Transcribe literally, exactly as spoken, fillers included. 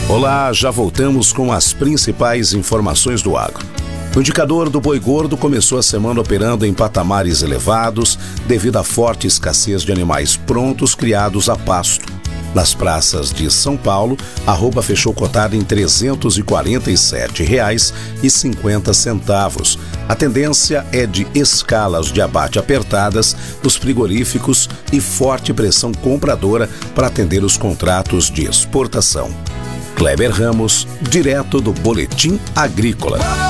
Olá, já voltamos com as principais informações do agro. O indicador do boi gordo começou a semana operando em patamares elevados devido à forte escassez de animais prontos criados a pasto. Nas praças de São Paulo, a arroba fechou cotada em trezentos e quarenta e sete reais e cinquenta centavos. A tendência é de escalas de abate apertadas nos frigoríficos e forte pressão compradora para atender os contratos de exportação. Kleber Ramos, direto do Boletim Agrícola.